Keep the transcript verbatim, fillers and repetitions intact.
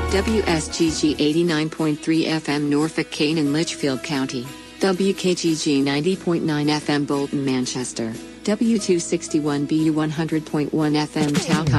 W S G G eighty-nine point three F M Norfolk, Kane and Litchfield County. W K G G ninety point nine F M Bolton, Manchester. W two sixty-one B U one hundred point one F M Towcott.